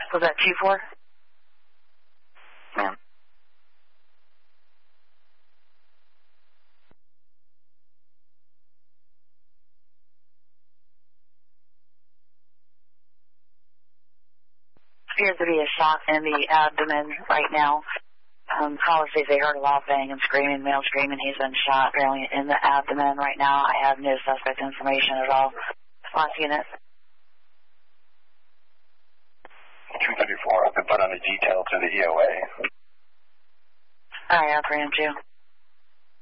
Was that 2-4? Ma'am. Appears to be a shot in the abdomen right now. Caller says they heard a loud bang and screaming, male screaming. He's been shot apparently in the abdomen right now. I have no suspect information at all. Response unit. 234, I've been put on a detail to the EOA. Alright, I'll bring him too.